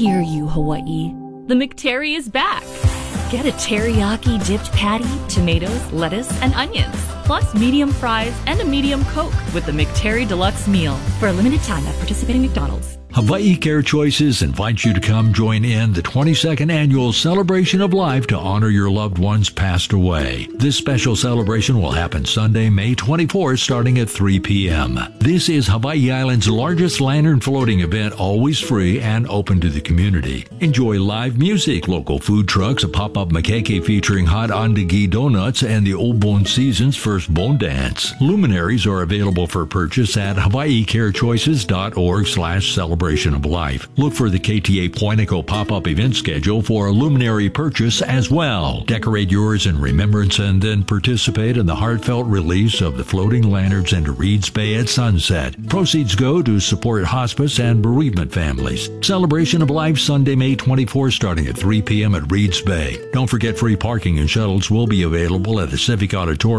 hear you, Hawaii. The McTerry is back. Get a teriyaki dipped patty, tomatoes, lettuce, and onions, plus medium fries and a medium Coke with the McTerry Deluxe meal for a limited time at participating McDonald's. Hawaii Care Choices invites you to come join in the 22nd annual Celebration of Life to honor your loved ones passed away. This special celebration will happen Sunday, May 24th, starting at 3 p.m. This is Hawaii Island's largest lantern floating event, always free and open to the community. Enjoy live music, local food trucks, a pop-up makeke featuring hot andagi donuts, and the Obon season's first bone dance. Luminaries are available for purchase at hawaiicarechoices.org/celebration of life. Look for the KTA Poinico pop-up event schedule for a luminary purchase as well. Decorate yours in remembrance and then participate in the heartfelt release of the floating lanterns into Reeds Bay at sunset. Proceeds go to support hospice and bereavement families. Celebration of Life Sunday, May 24th, starting at 3 p.m. at Reeds Bay. Don't forget free parking and shuttles will be available at the Civic Auditorium